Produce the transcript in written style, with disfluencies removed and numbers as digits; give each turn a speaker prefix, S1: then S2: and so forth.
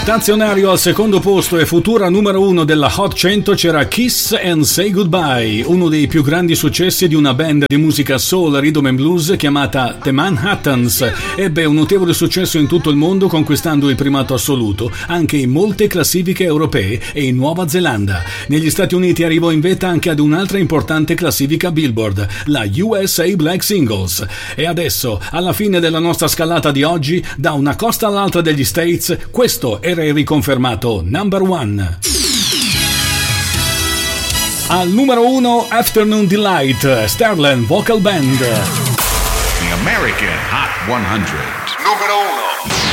S1: Stazionario al secondo posto e futura numero 1 della Hot 100 c'era Kiss and Say Goodbye, uno dei più grandi successi di una band di musica soul, rhythm and blues chiamata The Manhattans. Ebbe un notevole successo in tutto il mondo, conquistando il primato assoluto anche in molte classifiche europee e in Nuova Zelanda. Negli Stati Uniti arrivò in vetta anche ad un'altra importante classifica Billboard, la USA Black Singles. E adesso, alla fine della nostra scalata di oggi, da una costa all'altra degli States, questo era il riconfermato number one. Al numero 1, Afternoon Delight, Sterling Vocal Band.
S2: The American Hot 100. Numero 1.